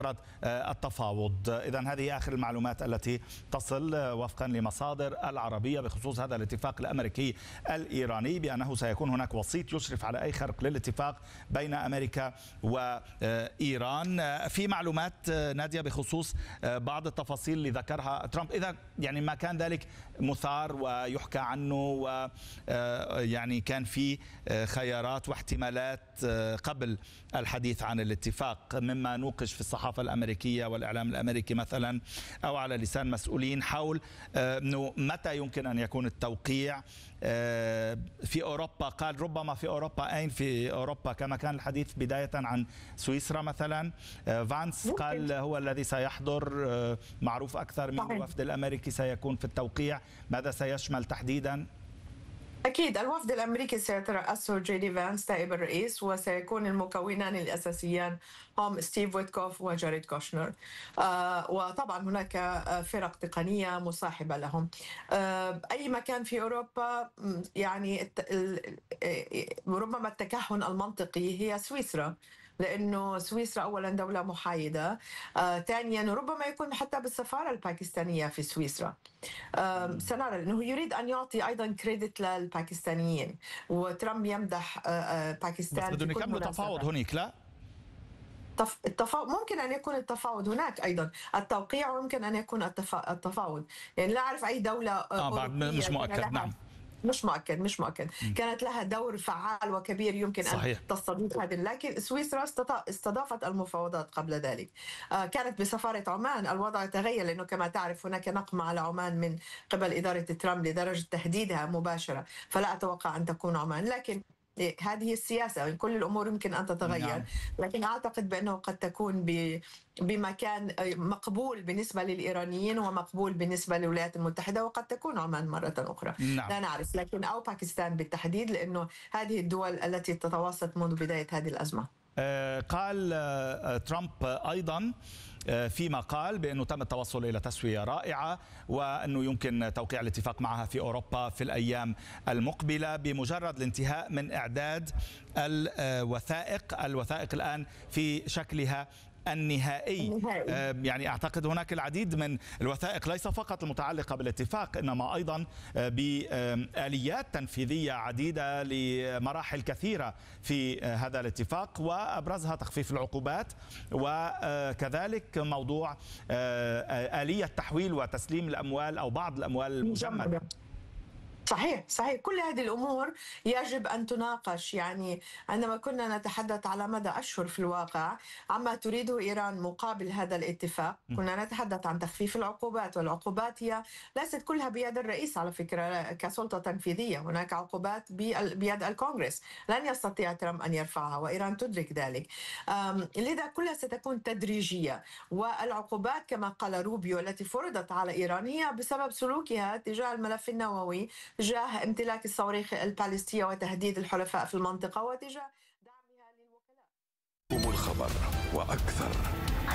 التفاوض. إذا هذه آخر المعلومات التي تصل وفقا لمصادر العربية بخصوص هذا الاتفاق الأمريكي الإيراني، بأنه سيكون هناك وسيط يشرف على أي خرق للاتفاق بين أمريكا وإيران. في معلومات نادية بخصوص بعض التفاصيل اللي ذكرها ترامب، إذا يعني ما كان ذلك مثار ويحكى عنه، ويعني كان في خيارات واحتمالات قبل الحديث عن الاتفاق، مما نوقش في الصحافة الأمريكية والإعلام الأمريكي مثلا أو على لسان مسؤولين حول أنه متى يمكن أن يكون التوقيع في أوروبا. قال ربما في أوروبا. أين في أوروبا؟ كما كان الحديث بداية عن سويسرا مثلا. فانس قال هو الذي سيحضر، معروف أكثر من الوفد الأمريكي سيكون في التوقيع. ماذا سيشمل تحديدا؟ أكيد الوفد الأمريكي سيترأسه جي دي فانس نائب الرئيس، وسيكون المكونان الأساسيان هم ستيف ويتكوف وجاريد كوشنر، وطبعا هناك فرق تقنية مصاحبة لهم. أي مكان في أوروبا، يعني ربما التكهن المنطقي هي سويسرا، لأنه سويسرا أولا دولة محايدة، ثانيا ربما يكون حتى بالسفارة الباكستانية في سويسرا. سنرى أنه يريد أن يعطي أيضا كريدت للباكستانيين، وترامب يمدح باكستان. بس بدهم يكملوا تفاوض هناك، لا؟ ممكن أن يكون التفاوض هناك أيضا، التوقيع ويمكن أن يكون التفاوض. يعني لا أعرف أي دولة بعد مش مؤكد. نعم، مش مؤكد كانت لها دور فعال وكبير يمكن صحيح. أن تستضيف هذا، لكن سويسرا استضافت المفاوضات قبل ذلك. كانت بسفارة عمان. الوضع تغير لأنه كما تعرف هناك نقمة على عمان من قبل إدارة ترامب لدرجة تهديدها مباشرة، فلا أتوقع أن تكون عمان، لكن هذه السياسة، كل الأمور يمكن أن تتغير. نعم. لكن أعتقد بأنه قد تكون بمكان مقبول بالنسبة للإيرانيين ومقبول بالنسبة للولايات المتحدة، وقد تكون عمان مرة أخرى. نعم. لا نعرف، لكن أو باكستان بالتحديد، لأنه هذه الدول التي تتوسط منذ بداية هذه الأزمة. قال ترامب أيضا فيما قال بأنه تم التوصل إلى تسوية رائعة، وأنه يمكن توقيع الاتفاق معها في أوروبا في الأيام المقبلة بمجرد الانتهاء من إعداد الوثائق الآن في شكلها النهائي. يعني أعتقد هناك العديد من الوثائق ليس فقط المتعلقة بالاتفاق، إنما أيضا بآليات تنفيذية عديدة لمراحل كثيرة في هذا الاتفاق، وأبرزها تخفيف العقوبات، وكذلك موضوع آلية تحويل وتسليم الأموال أو بعض الأموال المجمدة. صحيح، كل هذه الأمور يجب أن تناقش. يعني عندما كنا نتحدث على مدى أشهر في الواقع عما تريده إيران مقابل هذا الاتفاق، كنا نتحدث عن تخفيف العقوبات، والعقوبات هي ليست كلها بيد الرئيس على فكرة كسلطة تنفيذية. هناك عقوبات بيد الكونغرس لن يستطيع ترامب أن يرفعها، وإيران تدرك ذلك. لذا كلها ستكون تدريجية، والعقوبات كما قال روبيو التي فرضت على إيران هي بسبب سلوكها تجاه الملف النووي، تجاه امتلاك الصواريخ البالستية وتهديد الحلفاء في المنطقة، وتجاه دعمها للوكلاء. الخبر وأكثر.